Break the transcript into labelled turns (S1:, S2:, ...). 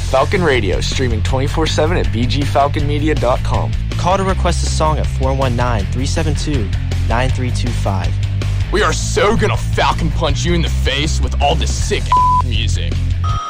S1: Falcon Radio, streaming 24/7 at bgfalconmedia.com.
S2: Call to request a song at 419-372-9325.
S3: We are so gonna Falcon punch you in the face with all this sick music.